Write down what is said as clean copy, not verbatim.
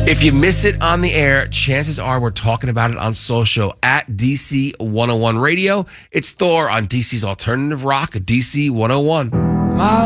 If you miss it on the air, chances are we're talking about it on social at DC 101 Radio. It's Thor on DC's Alternative Rock, DC 101.